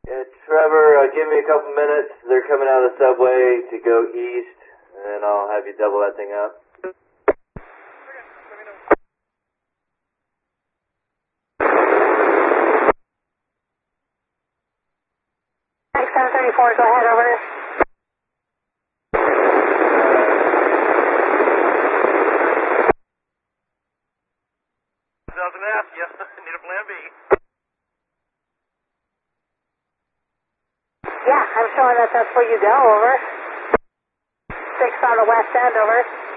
Yeah, Trevor, give me a couple minutes. They're coming out of the subway to go east, and then I'll have you double that thing up. 734, go ahead, over. Doesn't ask you. Need a plan B. Yeah, I'm showing that that's where you go, over. 6 on the west end, over.